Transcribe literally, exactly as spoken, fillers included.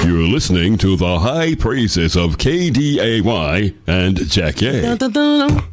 You're listening to the high praises of K D A Y and Jack A.